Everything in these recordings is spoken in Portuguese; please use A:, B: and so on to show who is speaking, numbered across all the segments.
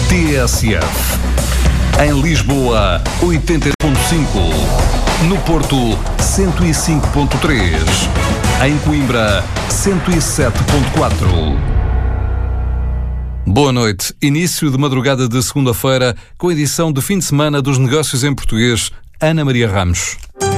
A: TSF. Em Lisboa, 80.5. No Porto, 105.3. Em Coimbra, 107.4. Boa noite. Início de madrugada de segunda-feira com a edição de fim de semana dos Negócios em Português. Ana Maria Ramos.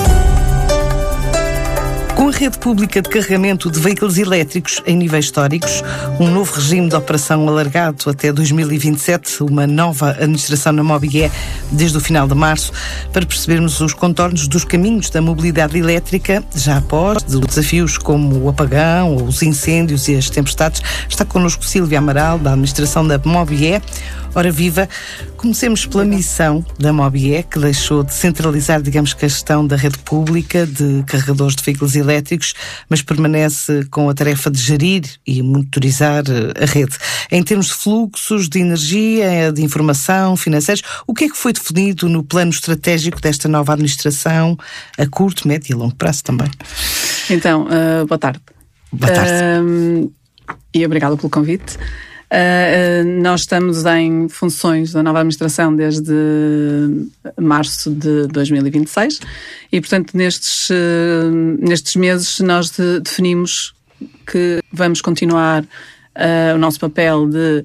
B: Com a rede pública de carregamento de veículos elétricos em níveis históricos, um novo regime de operação alargado até 2027, uma nova administração na MOBIE desde o final de março, para percebermos os contornos dos caminhos da mobilidade elétrica, já após desafios como o apagão, os incêndios e as tempestades, está connosco Sílvia Amaral, da administração da MOBIE. Ora viva, comecemos pela missão da MOBIE, que deixou de centralizar, digamos, que a gestão da rede pública de carregadores de veículos elétricos, mas permanece com a tarefa de gerir e monitorizar a rede. Em termos de fluxos de energia, de informação, financeiros, o que é que foi definido no plano estratégico desta nova administração, a curto, médio e longo prazo também?
C: Então, boa tarde.
B: Boa tarde.
C: E obrigada pelo convite. Nós estamos em funções da nova administração desde março de 2026 e, portanto, nestes meses nós definimos que vamos continuar o nosso papel de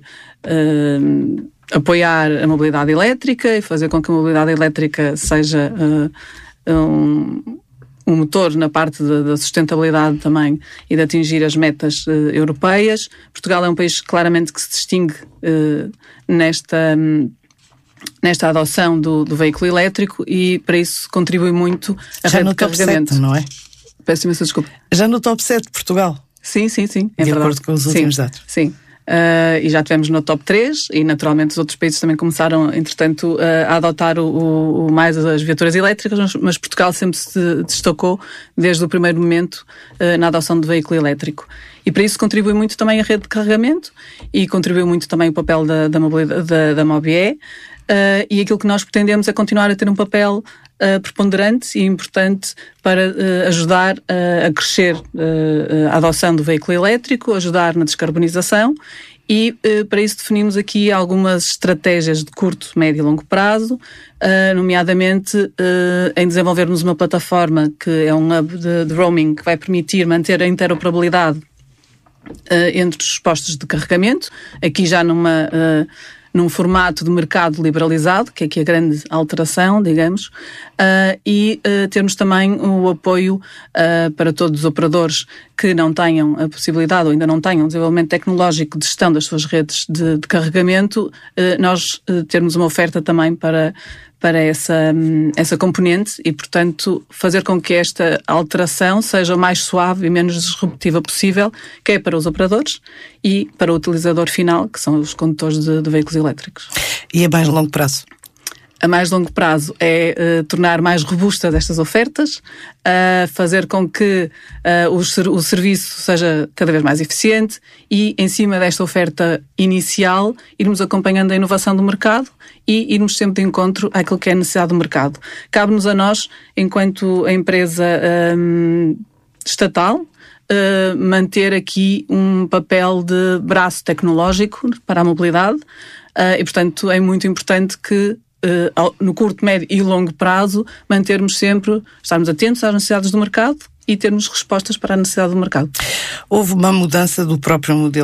C: apoiar a mobilidade elétrica e fazer com que a mobilidade elétrica seja um motor na parte da sustentabilidade também e de atingir as metas europeias. Portugal é um país claramente que se distingue nesta adoção do veículo elétrico e para isso contribui muito a rede de carregamento.
B: Já no top 7, não é?
C: Peço imensa desculpa.
B: Já no top 7 de Portugal?
C: Sim.
B: É de acordo com os últimos dados.
C: Sim. E já tivemos no top 3 e naturalmente os outros países também começaram, entretanto, a adotar mais as viaturas elétricas, mas Portugal sempre se destacou desde o primeiro momento na adoção do veículo elétrico. E para isso contribui muito também a rede de carregamento e contribuiu muito também o papel da mobilidade da MOBIE. E aquilo que nós pretendemos é continuar a ter um papel preponderante e importante para ajudar a crescer a adoção do veículo elétrico, ajudar na descarbonização e para isso definimos aqui algumas estratégias de curto, médio e longo prazo, nomeadamente em desenvolvermos uma plataforma que é um hub de roaming que vai permitir manter a interoperabilidade entre os postos de carregamento, aqui já num formato de mercado liberalizado, que é aqui a grande alteração, digamos, e termos também o apoio para todos os operadores que não tenham a possibilidade ou ainda não tenham desenvolvimento tecnológico de gestão das suas redes de carregamento, nós termos uma oferta também para essa componente e, portanto, fazer com que esta alteração seja o mais suave e menos disruptiva possível, que é para os operadores e para o utilizador final, que são os condutores de veículos elétricos.
B: E a mais longo prazo?
C: A mais longo prazo é tornar mais robustas estas ofertas, fazer com que o serviço seja cada vez mais eficiente e, em cima desta oferta inicial, irmos acompanhando a inovação do mercado e irmos sempre de encontro àquilo que é a necessidade do mercado. Cabe-nos a nós, enquanto empresa estatal, manter aqui um papel de braço tecnológico para a mobilidade e, portanto, é muito importante que no curto, médio e longo prazo estarmos atentos às necessidades do mercado e termos respostas para a necessidade do mercado.
B: Houve uma mudança do próprio modelo